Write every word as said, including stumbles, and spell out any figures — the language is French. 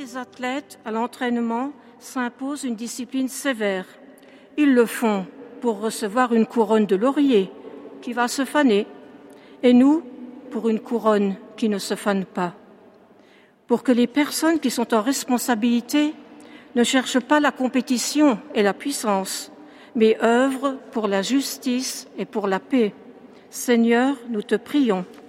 les athlètes, à l'entraînement, s'imposent une discipline sévère. Ils le font pour recevoir une couronne de laurier qui va se faner, et nous, pour une couronne qui ne se fane pas. Pour que les personnes qui sont en responsabilité ne cherchent pas la compétition et la puissance, mais œuvrent pour la justice et pour la paix. Seigneur, nous te prions.